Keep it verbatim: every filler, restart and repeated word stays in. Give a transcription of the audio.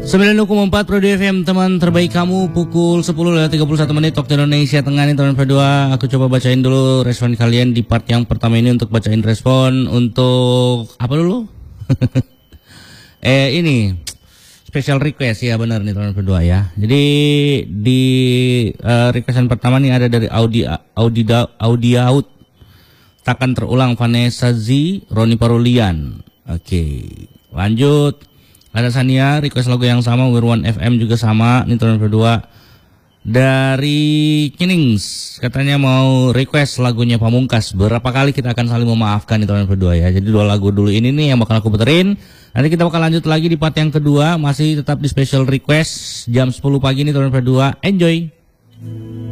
sembilan koma empat Pro D F M, teman terbaik kamu, pukul sepuluh lewat tiga puluh satu menit waktu Indonesia Tengah nih teman berdua. Aku coba bacain dulu respon kalian di part yang pertama ini. Untuk bacain respon untuk apa dulu? eh ini special request ya, benar nih teman berdua ya. Jadi di uh, requestan pertama nih ada dari Audi Audi Audi Out. Takkan terulang, Vanessa Z, Roni Parulian. Oke, lanjut. Ada Sania request lagu yang sama, Wirwan F M juga sama. Ini teman berdua dari Kinings, katanya mau request lagunya Pamungkas. Berapa kali kita akan saling memaafkan nih teman berdua ya. Jadi dua lagu dulu ini nih yang bakal aku puterin. Nanti kita bakal lanjut lagi di part yang kedua, masih tetap di special request jam sepuluh pagi nih teman berdua. Enjoy.